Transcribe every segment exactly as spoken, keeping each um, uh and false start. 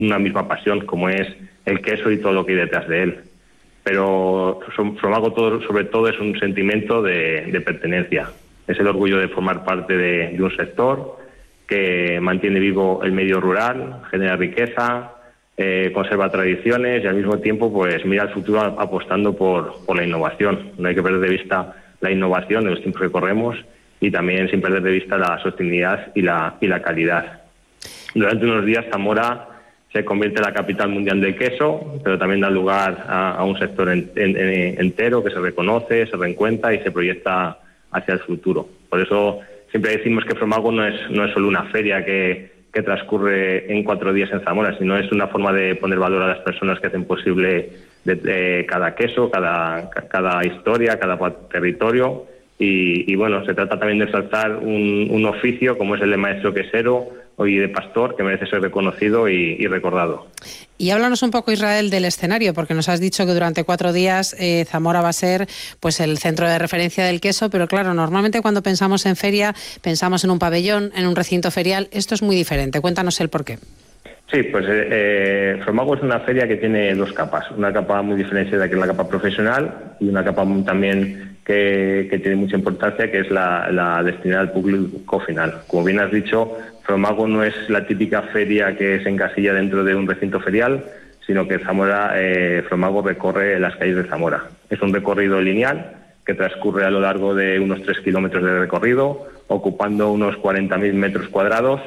una misma pasión, como es el queso y todo lo que hay detrás de él. Pero Fromago todo, sobre todo es un sentimiento de, de pertenencia. Es el orgullo de formar parte de, de un sector que mantiene vivo el medio rural, genera riqueza, eh, conserva tradiciones y al mismo tiempo pues mira al futuro apostando por, por la innovación. No hay que perder de vista la innovación en los tiempos que corremos y también sin perder de vista la sostenibilidad y la, y la calidad. Durante unos días Zamora se convierte en la capital mundial del queso, pero también da lugar a, a un sector en, en, en, entero que se reconoce, se reencuentra y se proyecta hacia el futuro. Por eso siempre decimos que Fromago no es, no es solo una feria que, que transcurre en cuatro días en Zamora, sino es una forma de poner valor a las personas que hacen posible de, de cada queso, cada, cada historia, cada territorio. Y, y bueno, se trata también de exaltar un, un oficio como es el de maestro quesero y de pastor, que merece ser reconocido y, y recordado. Y háblanos un poco, Israel, del escenario, porque nos has dicho que durante cuatro días eh, Zamora va a ser pues el centro de referencia del queso, pero claro, normalmente cuando pensamos en feria, pensamos en un pabellón, en un recinto ferial. Esto es muy diferente. Cuéntanos el porqué. Sí, pues eh, Fromago es una feria que tiene dos capas. Una capa muy diferenciada, que es la capa profesional, y una capa muy, también que, que tiene mucha importancia, que es la, la destinada al público final. Como bien has dicho, Fromago no es la típica feria que se encasilla dentro de un recinto ferial, sino que Zamora, eh, Fromago recorre las calles de Zamora. Es un recorrido lineal que transcurre a lo largo de unos tres kilómetros de recorrido, ocupando unos cuarenta mil metros cuadrados.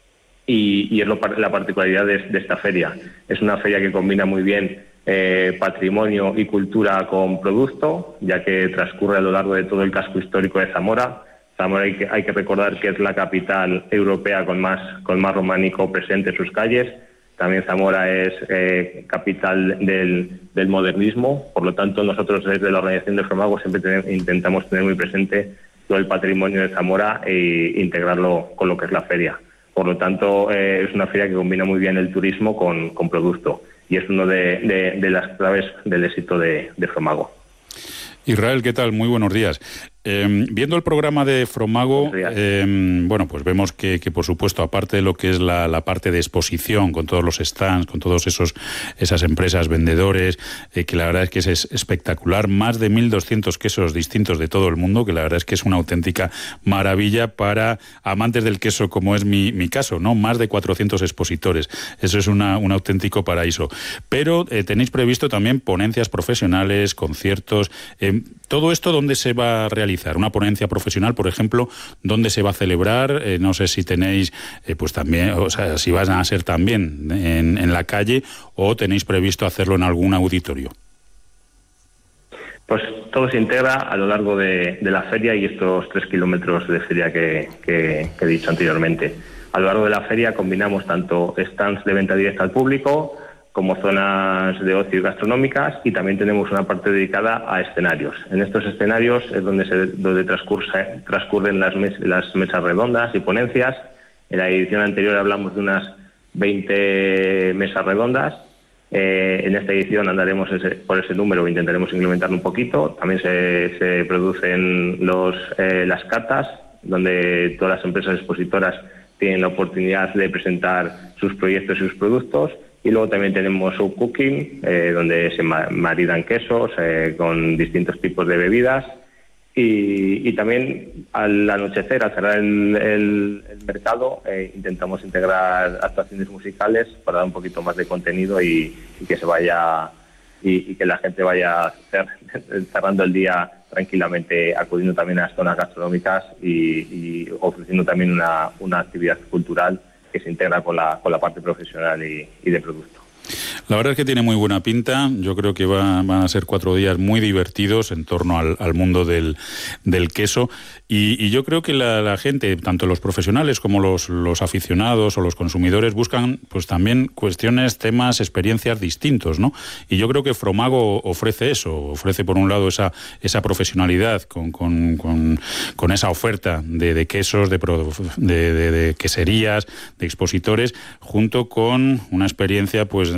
Y, y es lo, la particularidad de, de esta feria. Es una feria que combina muy bien eh, patrimonio y cultura con producto, ya que transcurre a lo largo de todo el casco histórico de Zamora. Zamora hay que, hay que recordar que es la capital europea con más, con más románico presente en sus calles. También Zamora es eh, capital del, del modernismo. Por lo tanto, nosotros desde la organización de Fromago siempre tenemos, intentamos tener muy presente todo el patrimonio de Zamora e integrarlo con lo que es la feria. Por lo tanto, eh, es una feria que combina muy bien el turismo con, con producto y es uno de, de, de las claves del éxito de, de Fromago. Israel, ¿qué tal? Muy buenos días. Eh, viendo el programa de Fromago, eh, bueno, pues vemos que, que, por supuesto, aparte de lo que es la, la parte de exposición, con todos los stands, con todos esos esas empresas, vendedores, eh, que la verdad es que es espectacular, más de mil doscientos quesos distintos de todo el mundo, que la verdad es que es una auténtica maravilla para amantes del queso, como es mi, mi caso, ¿no? Más de cuatrocientos expositores. Eso es una, un auténtico paraíso. Pero eh, tenéis previsto también ponencias profesionales, conciertos. Eh, ¿Todo esto dónde se va a realizar? Una ponencia profesional, por ejemplo, ¿dónde se va a celebrar? Eh, no sé si tenéis, eh, pues también, o sea, si van a ser también en, en la calle o tenéis previsto hacerlo en algún auditorio. Pues todo se integra a lo largo de, de la feria y estos tres kilómetros de feria que, que, que he dicho anteriormente. A lo largo de la feria combinamos tanto stands de venta directa al público como zonas de ocio y gastronómicas, y también tenemos una parte dedicada a escenarios. En estos escenarios es donde, se, donde transcurre, transcurren las, mes, las mesas redondas y ponencias. En la edición anterior hablamos de unas veinte mesas redondas. Eh, en esta edición andaremos ese, por ese número, intentaremos incrementarlo un poquito. También se, se producen los, eh, las catas, donde todas las empresas expositoras tienen la oportunidad de presentar sus proyectos y sus productos. Y luego también tenemos show cooking, eh, donde se maridan quesos eh, con distintos tipos de bebidas. Y, y también al anochecer, al cerrar el, el, el mercado, eh, intentamos integrar actuaciones musicales para dar un poquito más de contenido y, y que se vaya y, y que la gente vaya cerrando el día tranquilamente, acudiendo también a las zonas gastronómicas y, y ofreciendo también una, una actividad cultural que se integra con la, con la parte profesional y, y de producto. La verdad es que tiene muy buena pinta. Yo creo que va, van a ser cuatro días muy divertidos en torno al, al mundo del, del queso. Y, y yo creo que la, la gente, tanto los profesionales como los, los aficionados o los consumidores, buscan pues también cuestiones, temas, experiencias distintos, ¿no? Y yo creo que Fromago ofrece eso. Ofrece, por un lado, esa, esa profesionalidad con, con, con, con esa oferta de, de quesos, de, de, de, de queserías, de expositores, junto con una experiencia pues para disfrutar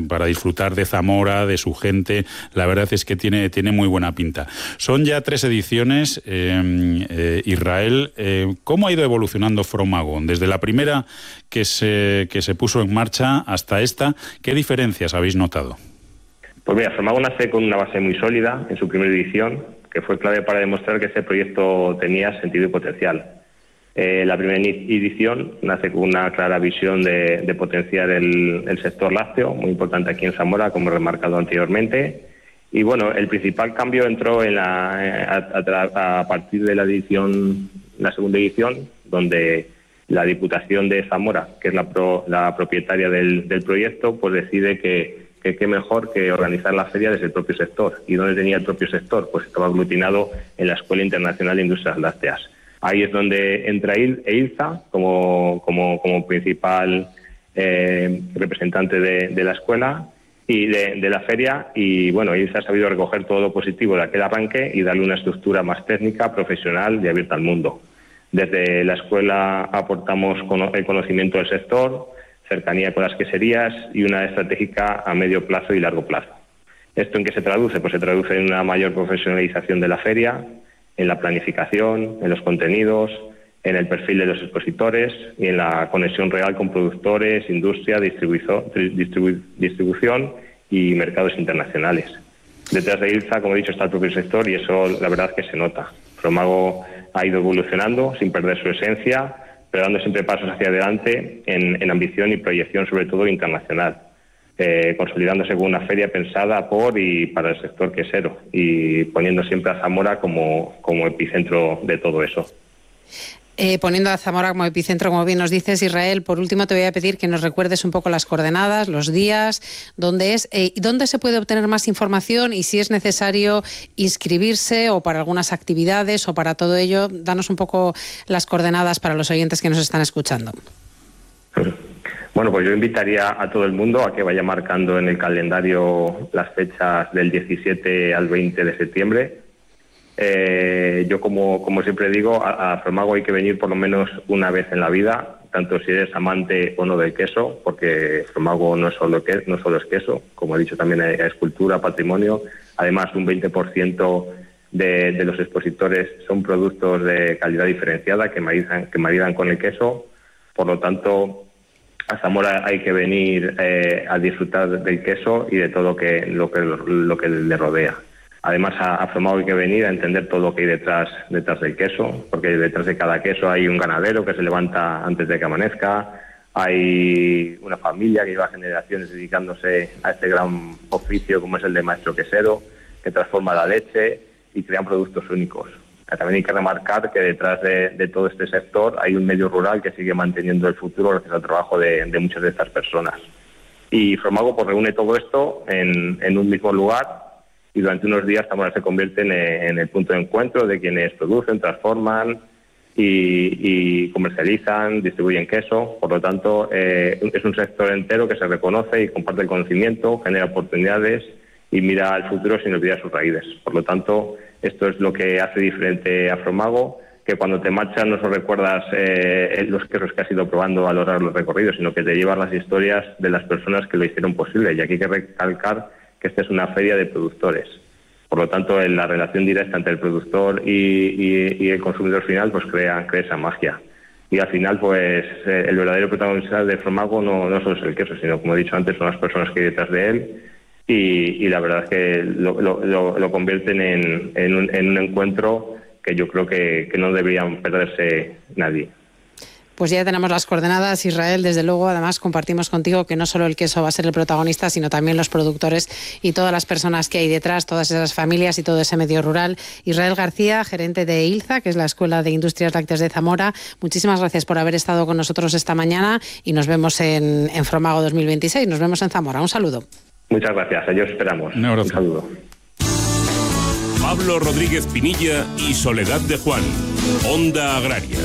disfrutar de Zamora, de su gente. La verdad es que tiene, tiene muy buena pinta. Son ya tres ediciones, eh, eh, Israel. Eh, ¿Cómo ha ido evolucionando Fromago? Desde la primera que se, que se puso en marcha hasta esta, ¿qué diferencias habéis notado? Pues mira, Fromago nace con una base muy sólida en su primera edición, que fue clave para demostrar que ese proyecto tenía sentido y potencial. Eh, la primera edición nace con una clara visión de, de potenciar el, el sector lácteo, muy importante aquí en Zamora, como he remarcado anteriormente. Y bueno, el principal cambio entró en la, a, a, a partir de la edición, la segunda edición, donde la Diputación de Zamora, que es la, pro, la propietaria del, del proyecto, pues decide que que qué mejor que organizar la feria desde el propio sector. ¿Y dónde tenía el propio sector? Pues estaba aglutinado en la Escuela Internacional de Industrias Lácteas. Ahí es donde entra EILZA como, como, como principal eh, representante de, de la escuela y de, de la feria, y bueno, EILZA ha sabido recoger todo lo positivo de aquel arranque y darle una estructura más técnica, profesional y abierta al mundo. Desde la escuela aportamos el conocimiento del sector, cercanía con las queserías y una estratégica a medio plazo y largo plazo. ¿Esto en qué se traduce? Pues se traduce en una mayor profesionalización de la feria, en la planificación, en los contenidos, en el perfil de los expositores y en la conexión real con productores, industria, distribu- distribu- distribución y mercados internacionales. Detrás de EILZA, como he dicho, está el propio sector y eso la verdad es que se nota. Fromago ha ido evolucionando sin perder su esencia, pero dando siempre pasos hacia adelante en, en ambición y proyección, sobre todo internacional, eh, consolidándose como una feria pensada por y para el sector quesero y poniendo siempre a Zamora como, como epicentro de todo eso. Eh, poniendo a Zamora como epicentro, como bien nos dices, Israel, por último te voy a pedir que nos recuerdes un poco las coordenadas, los días, dónde es, eh, dónde se puede obtener más información y si es necesario inscribirse o para algunas actividades o para todo ello. Danos un poco las coordenadas para los oyentes que nos están escuchando. Bueno, pues yo invitaría a todo el mundo a que vaya marcando en el calendario las fechas del diecisiete al veinte de septiembre. Eh, yo, como, como siempre digo, a, a Fromago hay que venir por lo menos una vez en la vida, tanto si eres amante o no del queso, porque Fromago no es solo, que, no solo es queso, como he dicho también es cultura, patrimonio. Además, un veinte por ciento de, de los expositores son productos de calidad diferenciada que maridan, que maridan con el queso. Por lo tanto, a Zamora hay que venir eh, a disfrutar del queso y de todo que, lo, que, lo que le rodea. Además, a, a Fromago hay que venir a entender todo lo que hay detrás, detrás del queso, porque detrás de cada queso hay un ganadero que se levanta antes de que amanezca, hay una familia que lleva generaciones dedicándose a este gran oficio como es el de maestro quesero, que transforma la leche y crean productos únicos. También hay que remarcar que detrás de, de todo este sector hay un medio rural que sigue manteniendo el futuro gracias al trabajo de, de muchas de estas personas. Y Fromago pues reúne todo esto en, en un mismo lugar, y durante unos días Zamora se convierte en, en el punto de encuentro de quienes producen, transforman y, y comercializan, distribuyen queso. Por lo tanto, eh, es un sector entero que se reconoce y comparte el conocimiento, genera oportunidades y mira al futuro sin olvidar sus raíces. Por lo tanto, esto es lo que hace diferente a Fromago, que cuando te marchas no solo recuerdas eh, los quesos que has ido probando a lo largo del recorrido, sino que te llevas las historias de las personas que lo hicieron posible. Y aquí hay que recalcar que esta es una feria de productores. Por lo tanto, en la relación directa entre el productor y, y, y el consumidor final pues crea, crea esa magia. Y al final, pues eh, el verdadero protagonista de Fromago no, no solo es el queso, sino, como he dicho antes, son las personas que hay detrás de él y, y la verdad es que lo, lo, lo, lo convierten en, en, un, en un encuentro que yo creo que, que no deberían perderse nadie. Pues ya tenemos las coordenadas, Israel, desde luego. Además, compartimos contigo que no solo el queso va a ser el protagonista, sino también los productores y todas las personas que hay detrás, todas esas familias y todo ese medio rural. Israel García, gerente de EILZA, que es la Escuela de Industrias Lácteas de Zamora. Muchísimas gracias por haber estado con nosotros esta mañana y nos vemos en, en Fromago dos mil veintiséis. Nos vemos en Zamora. Un saludo. Muchas gracias. Ellos esperamos. Un abrazo. Un saludo. Pablo Rodríguez Pinilla y Soledad de Juan. Onda Agraria.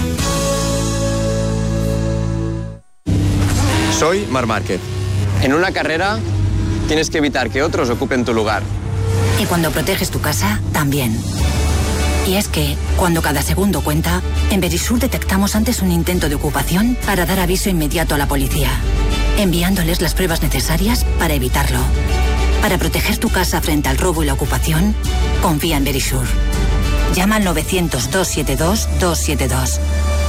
Soy Marc Márquez. En una carrera tienes que evitar que otros ocupen tu lugar. Y cuando proteges tu casa, también. Y es que, cuando cada segundo cuenta, en Verisur detectamos antes un intento de ocupación para dar aviso inmediato a la policía. enviándoles las pruebas necesarias para evitarlo. Para proteger tu casa frente al robo y la ocupación, confía en Verisure. Llama al novecientos, doscientos setenta y dos, doscientos setenta y dos.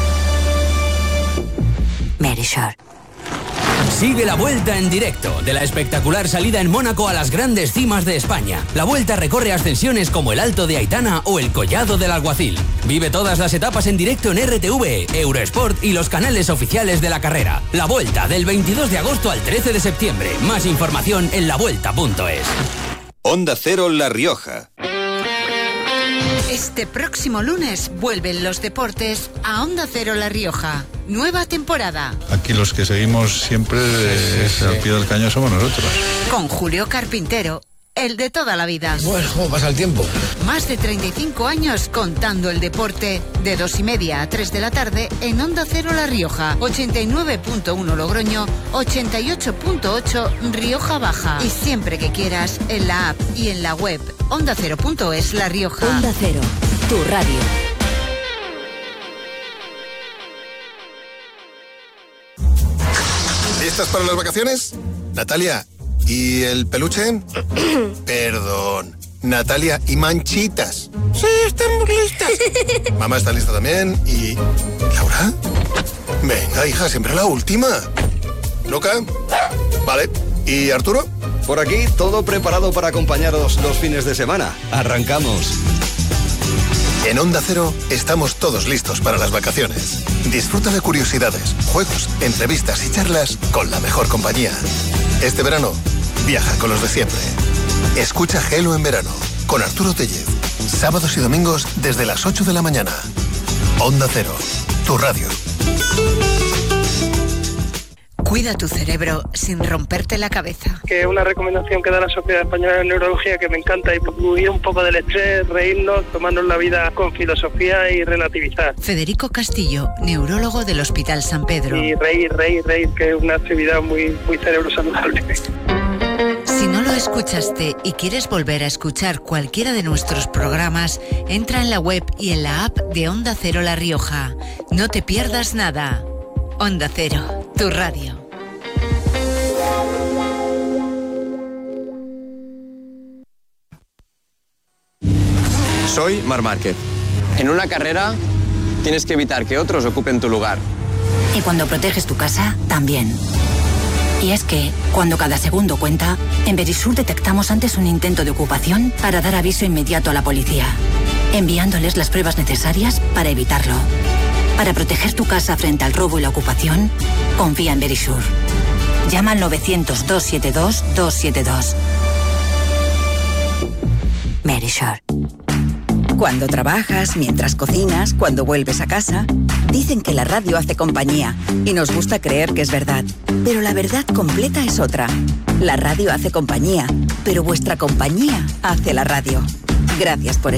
Verisure. Sigue la Vuelta en directo, de la espectacular salida en Mónaco a las grandes cimas de España. La Vuelta recorre ascensiones como el Alto de Aitana o el Collado del Alguacil. Vive todas las etapas en directo en R T V, Eurosport y los canales oficiales de la carrera. La Vuelta, del veintidós de agosto al trece de septiembre. Más información en la vuelta punto es. Onda Cero La Rioja. Este próximo lunes vuelven los deportes a Onda Cero La Rioja. Nueva temporada. Aquí los que seguimos siempre eh, sí, sí. al pie del cañón somos nosotros. Con Julio Carpintero, el de toda la vida. Bueno, ¿cómo pasa el tiempo? Más de treinta y cinco años contando el deporte. De dos y media a tres de la tarde en Onda Cero La Rioja. ochenta y nueve punto uno Logroño, ochenta y ocho punto ocho Rioja Baja. Y siempre que quieras en la app y en la web onda cero punto es La Rioja. Onda Cero, tu radio. ¿Listas para las vacaciones? Natalia, ¿y el peluche? Perdón. Natalia, ¿y Manchitas? Sí, estamos listas. Mamá está lista también. ¿Y Laura? Venga, hija, siempre la última. ¿Luca? Vale. ¿Y Arturo? Por aquí, todo preparado para acompañaros los fines de semana. Arrancamos. En Onda Cero estamos todos listos para las vacaciones. Disfruta de curiosidades, juegos, entrevistas y charlas con la mejor compañía. Este verano, viaja con los de siempre. Escucha Gelo en verano, con Arturo Tellez. Sábados y domingos desde las ocho de la mañana. Onda Cero, tu radio. Cuida tu cerebro sin romperte la cabeza. Que una recomendación que da la Sociedad Española de Neurología que me encanta, y huir un poco del estrés, reírnos, tomarnos la vida con filosofía y relativizar. Federico Castillo, neurólogo del Hospital San Pedro. Y reír, reír, reír, que es una actividad muy, muy cerebro saludable. Si no lo escuchaste y quieres volver a escuchar cualquiera de nuestros programas, entra en la web y en la app de Onda Cero La Rioja. No te pierdas nada. Onda Cero, tu radio. Soy Marc Márquez. En una carrera tienes que evitar que otros ocupen tu lugar. Y cuando proteges tu casa, también. Y es que, cuando cada segundo cuenta, en Verisure detectamos antes un intento de ocupación para dar aviso inmediato a la policía, enviándoles las pruebas necesarias para evitarlo. Para proteger tu casa frente al robo y la ocupación, confía en Verisure. Llama al novecientos, doscientos setenta y dos, doscientos setenta y dos. Verisure. Cuando trabajas, mientras cocinas, cuando vuelves a casa, dicen que la radio hace compañía y nos gusta creer que es verdad. Pero la verdad completa es otra. La radio hace compañía, pero vuestra compañía hace la radio. Gracias por estar.